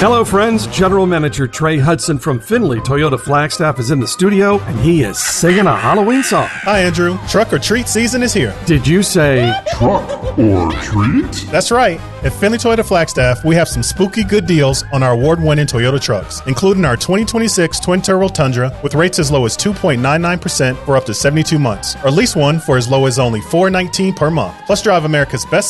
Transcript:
Hello, friends. General Manager Trey Hudson from Findlay Toyota Flagstaff is in the studio, and he is singing a Halloween song. Hi, Andrew. Truck or treat season is here. Did you say truck or treat? That's right. At Findlay Toyota Flagstaff, we have some spooky good deals on our award-winning Toyota trucks, including our 2026 twin-turbo Tundra with rates as low as 2.99% for up to 72 months, or lease one for as low as only $419 per month. Plus, drive America's best